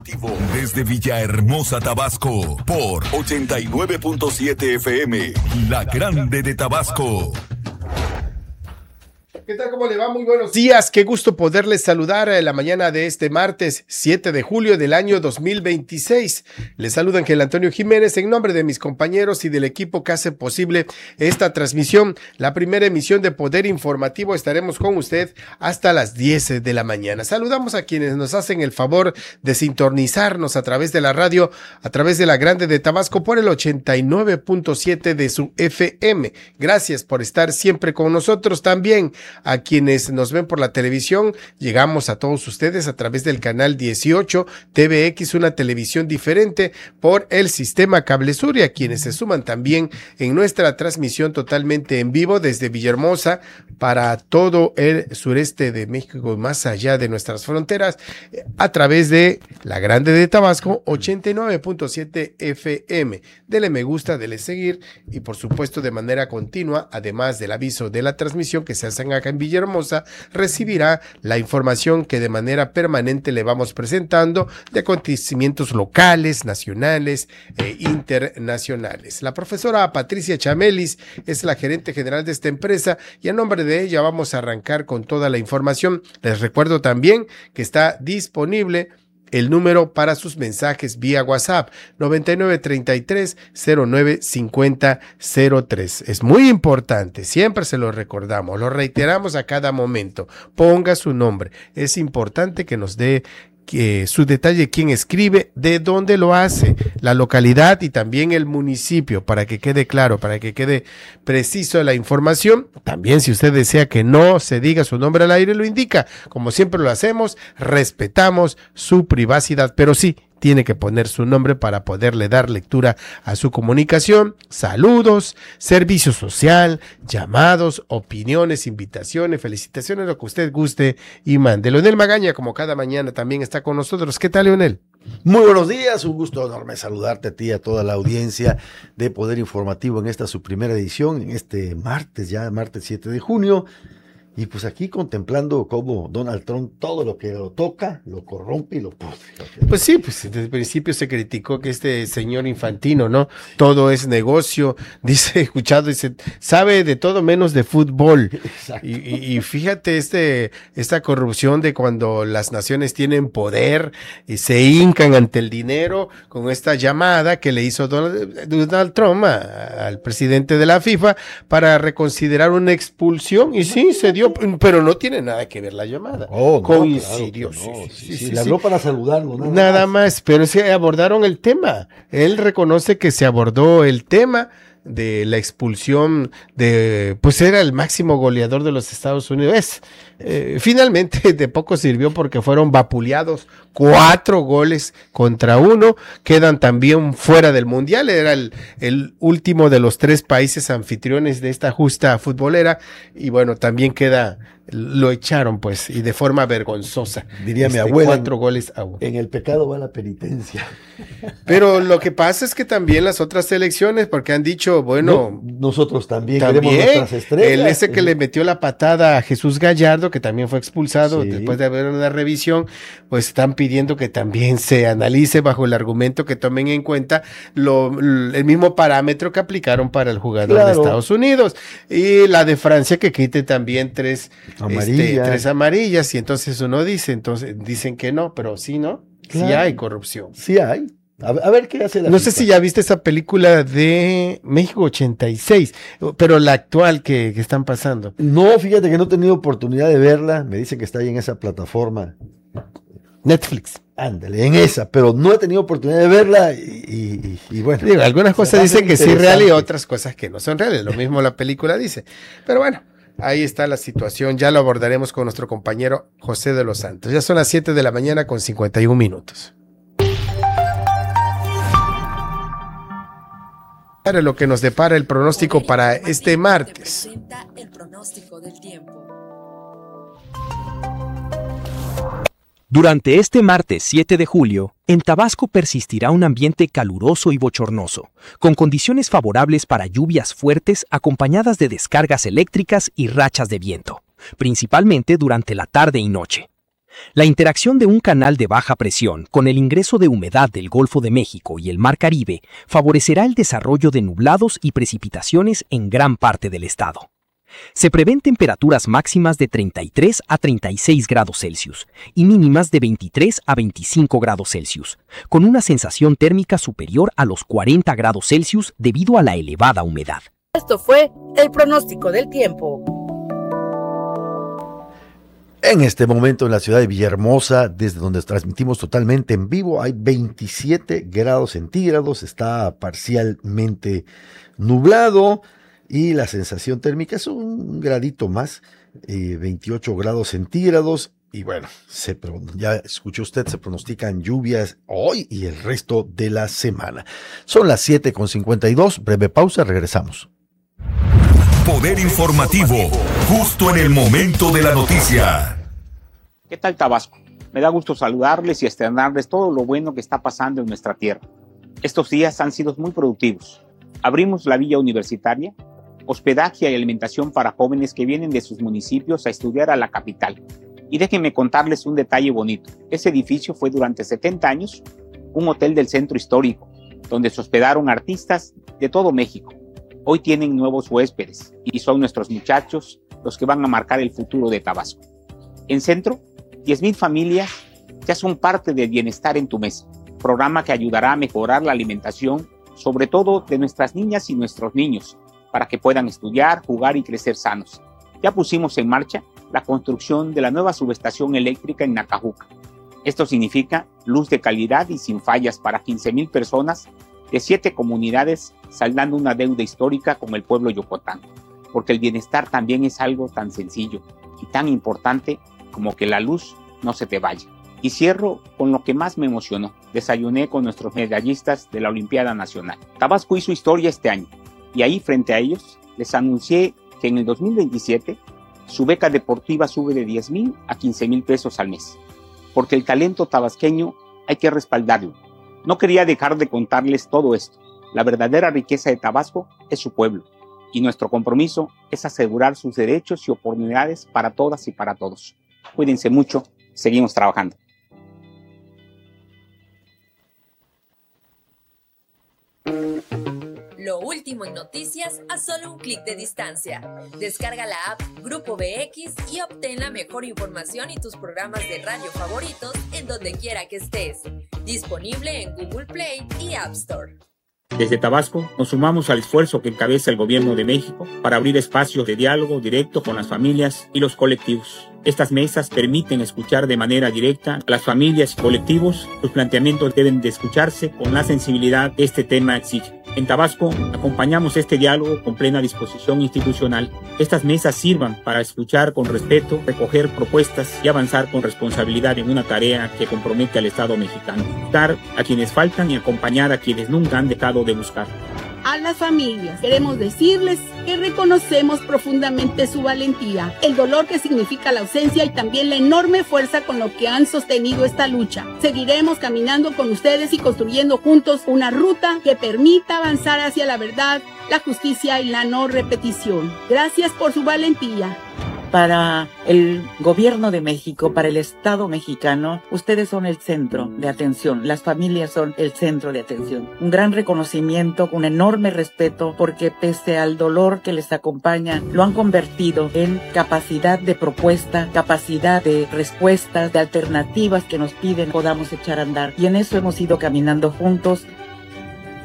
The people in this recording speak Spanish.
Desde Villahermosa, Tabasco, por 89.7 FM, La Grande de Tabasco. ¿Qué tal? ¿Cómo le va? Muy buenos días. Qué gusto poderles saludar en la mañana de este martes 7 de julio del año 2026. Les saluda Ángel Antonio Jiménez en nombre de mis compañeros y del equipo que hace posible esta transmisión. La primera emisión de Poder Informativo. Estaremos con usted hasta las 10 de la mañana. Saludamos a quienes nos hacen el favor de sintonizarnos a través de la radio, a través de La Grande de Tabasco por el 89.7 de su FM. Gracias por estar siempre con nosotros. También a quienes nos ven por la televisión, llegamos a todos ustedes a través del canal 18 TVX, una televisión diferente por el sistema Cable Sur, y a quienes se suman también en nuestra transmisión totalmente en vivo desde Villahermosa para todo el sureste de México, más allá de nuestras fronteras, a través de La Grande de Tabasco 89.7 FM. Dele me gusta, dele seguir y por supuesto de manera continua, además del aviso de la transmisión que se hacen acá en Villahermosa, recibirá la información que de manera permanente le vamos presentando de acontecimientos locales, nacionales e internacionales. La profesora Patricia Chamelis es la gerente general de esta empresa y a nombre de ella vamos a arrancar con toda la información. Les recuerdo también que está disponible el número para sus mensajes vía WhatsApp 9933-095003. Es muy importante, siempre se lo recordamos, lo reiteramos a cada momento. Ponga su nombre. Es importante que nos dé su detalle, quién escribe, de dónde lo hace, la localidad y también el municipio, para que quede claro, para que quede preciso la información. También si usted desea que no se diga su nombre al aire, lo indica. Como siempre lo hacemos, respetamos su privacidad, pero sí, tiene que poner su nombre para poderle dar lectura a su comunicación. Saludos, servicio social, llamados, opiniones, invitaciones, felicitaciones, lo que usted guste y mande. Leonel Magaña, como cada mañana, también está con nosotros. ¿Qué tal, Leonel? Muy buenos días, un gusto enorme saludarte a ti y a toda la audiencia de Poder Informativo en esta su primera edición, en este martes 7 de junio. Y pues aquí contemplando cómo Donald Trump todo lo que lo toca, lo corrompe y lo pudre. Pues sí, pues desde el principio se criticó que este señor Infantino, ¿no? Todo es negocio, dice, sabe de todo menos de fútbol. Exacto. Y fíjate esta corrupción de cuando las naciones tienen poder y se hincan ante el dinero, con esta llamada que le hizo Donald Trump al presidente de la FIFA para reconsiderar una expulsión, y sí, se dio, pero no tiene nada que ver la llamada. Coincidió. Claro que no. Sí, le habló para saludarlo. Nada más, pero se abordaron el tema. Él reconoce que se abordó el tema de la expulsión pues era el máximo goleador de los Estados Unidos. Finalmente de poco sirvió porque fueron vapuleados 4 goles contra 1, quedan también fuera del mundial. Era el último de los 3 países anfitriones de esta justa futbolera, y bueno, también lo echaron pues, y de forma vergonzosa. Diría mi abuela, 4 goles a 1. En el pecado va la penitencia. Pero lo que pasa es que también las otras selecciones, porque han dicho, bueno, nosotros también queremos nuestras estrellas. El que le metió la patada a Jesús Gallardo, que también fue expulsado después de haber una revisión, pues están pidiendo que también se analice bajo el argumento que tomen en cuenta el mismo parámetro que aplicaron para el jugador de Estados Unidos, y la de Francia que quite también 3 amarillas, y entonces uno dicen que no, pero sí, ¿no? Claro. Sí hay corrupción. Sí hay. A ver qué hace la No FIFA. sé si ya viste esa película de México 86, pero la actual que están pasando. No, fíjate que no he tenido oportunidad de verla. Me dicen que está ahí en esa plataforma. Netflix. Ándale, en esa, pero no he tenido oportunidad de verla y bueno. Digo, algunas cosas dicen que sí es real y otras cosas que no son reales. Lo mismo la película dice. Pero bueno, ahí está la situación. Ya lo abordaremos con nuestro compañero José de los Santos. Ya son las 7 de la mañana con 51 minutos. Lo que nos depara el pronóstico para este martes. El pronóstico del tiempo. Durante este martes 7 de julio, en Tabasco persistirá un ambiente caluroso y bochornoso, con condiciones favorables para lluvias fuertes acompañadas de descargas eléctricas y rachas de viento, principalmente durante la tarde y noche. La interacción de un canal de baja presión con el ingreso de humedad del Golfo de México y el Mar Caribe favorecerá el desarrollo de nublados y precipitaciones en gran parte del estado. Se prevén temperaturas máximas de 33 a 36 grados Celsius y mínimas de 23 a 25 grados Celsius, con una sensación térmica superior a los 40 grados Celsius debido a la elevada humedad. Esto fue el pronóstico del tiempo. En este momento en la ciudad de Villahermosa, desde donde transmitimos totalmente en vivo, hay 27 grados centígrados, está parcialmente nublado y la sensación térmica es un gradito más, 28 grados centígrados. Y bueno, ya escuchó usted, se pronostican lluvias hoy y el resto de la semana. Son las 7:52, breve pausa, regresamos. Poder informativo, justo en el momento de la noticia. ¿Qué tal, Tabasco? Me da gusto saludarles y externarles todo lo bueno que está pasando en nuestra tierra. Estos días han sido muy productivos. Abrimos la Villa Universitaria, hospedaje y alimentación para jóvenes que vienen de sus municipios a estudiar a la capital. Y déjenme contarles un detalle bonito. Ese edificio fue durante 70 años un hotel del centro histórico, donde se hospedaron artistas de todo México. Hoy tienen nuevos huéspedes y son nuestros muchachos los que van a marcar el futuro de Tabasco. En Centro, 10,000 familias ya son parte del Bienestar en tu Mesa, programa que ayudará a mejorar la alimentación, sobre todo de nuestras niñas y nuestros niños, para que puedan estudiar, jugar y crecer sanos. Ya pusimos en marcha la construcción de la nueva subestación eléctrica en Nacajuca. Esto significa luz de calidad y sin fallas para 15,000 personas de 7 comunidades, saldando una deuda histórica con el pueblo yucatán, porque el bienestar también es algo tan sencillo y tan importante como que la luz no se te vaya. Y cierro con lo que más me emocionó. Desayuné con nuestros medallistas de la Olimpiada Nacional. Tabasco hizo historia este año y ahí frente a ellos les anuncié que en el 2027 su beca deportiva sube de 10,000 a 15,000 pesos al mes, porque el talento tabasqueño hay que respaldarlo. No quería dejar de contarles todo esto. La verdadera riqueza de Tabasco es su pueblo, y nuestro compromiso es asegurar sus derechos y oportunidades para todas y para todos. Cuídense mucho, seguimos trabajando. Lo último en noticias a solo un clic de distancia. Descarga la app Grupo BX y obtén la mejor información y tus programas de radio favoritos en donde quiera que estés. Disponible en Google Play y App Store. Desde Tabasco nos sumamos al esfuerzo que encabeza el Gobierno de México para abrir espacios de diálogo directo con las familias y los colectivos. Estas mesas permiten escuchar de manera directa a las familias y colectivos. Sus planteamientos deben de escucharse con la sensibilidad que este tema exige. En Tabasco acompañamos este diálogo con plena disposición institucional. Estas mesas sirvan para escuchar con respeto, recoger propuestas y avanzar con responsabilidad en una tarea que compromete al Estado mexicano. Buscar a quienes faltan y acompañar a quienes nunca han dejado de buscar. A las familias queremos decirles que reconocemos profundamente su valentía, el dolor que significa la ausencia y también la enorme fuerza con lo que han sostenido esta lucha. Seguiremos caminando con ustedes y construyendo juntos una ruta que permita avanzar hacia la verdad, la justicia y la no repetición. Gracias por su valentía. Para el Gobierno de México, para el Estado mexicano, ustedes son el centro de atención, las familias son el centro de atención. Un gran reconocimiento, un enorme respeto, porque pese al dolor que les acompaña, lo han convertido en capacidad de propuesta, capacidad de respuestas, de alternativas que nos piden podamos echar a andar. Y en eso hemos ido caminando juntos